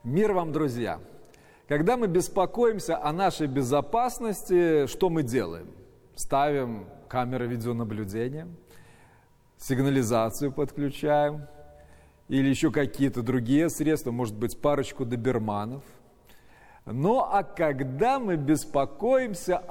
Мир вам, друзья! Когда мы беспокоимся о нашей безопасности, что мы делаем? Ставим камеры видеонаблюдения, сигнализацию подключаем или еще какие-то другие средства, может быть, парочку доберманов. Ну а когда мы беспокоимся